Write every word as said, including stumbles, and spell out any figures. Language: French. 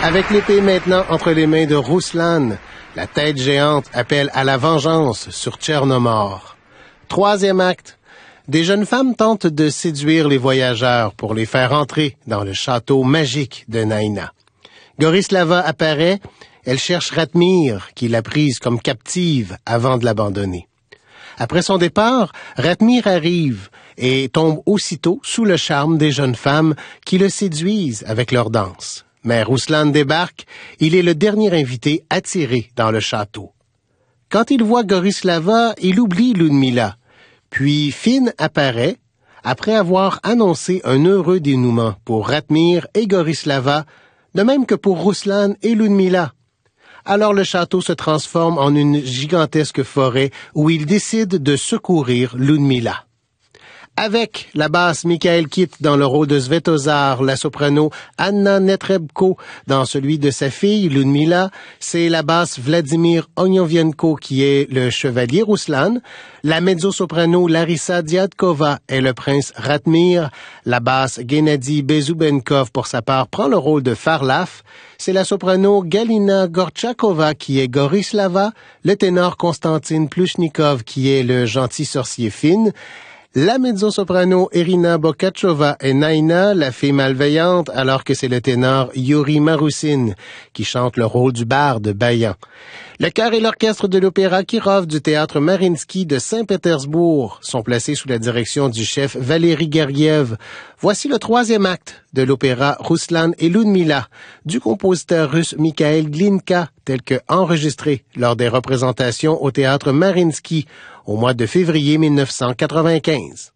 Avec l'épée maintenant entre les mains de Ruslan, la tête géante appelle à la vengeance sur Tchernomor. Troisième acte. Des jeunes femmes tentent de séduire les voyageurs pour les faire entrer dans le château magique de Naïna. Gorislava apparaît, elle cherche Ratmir, qui l'a prise comme captive avant de l'abandonner. Après son départ, Ratmir arrive et tombe aussitôt sous le charme des jeunes femmes qui le séduisent avec leur danse. Mais Ruslan débarque, il est le dernier invité attiré dans le château. Quand il voit Gorislava, il oublie Ludmila. Puis Finn apparaît, après avoir annoncé un heureux dénouement pour Ratmir et Gorislava, de même que pour Ruslan et Ludmila. Alors le château se transforme en une gigantesque forêt où il décide de secourir Ludmila. Avec la basse Michael Kitt dans le rôle de Svetozar, la soprano Anna Netrebko dans celui de sa fille Ludmila, c'est la basse Vladimir Onyovienko qui est le chevalier Ruslan, la mezzo-soprano Larissa Diadkova est le prince Ratmir, la basse Gennady Bezubenkov pour sa part prend le rôle de Farlaf, c'est la soprano Galina Gorchakova qui est Gorislava, le ténor Konstantin Plushnikov qui est le gentil sorcier Finn, la mezzo-soprano Irina Bokachova est Naïna, la fille malveillante, alors que c'est le ténor Yuri Maroussin qui chante le rôle du barde Bayan. Le chœur et l'orchestre de l'opéra Kirov du théâtre Mariinsky de Saint-Pétersbourg sont placés sous la direction du chef Valéry Gergiev. Voici le troisième acte de l'opéra Ruslan et Ludmila du compositeur russe Mikhail Glinka, tel que enregistré lors des représentations au théâtre Mariinsky au mois de février mille neuf cent quatre-vingt-quinze.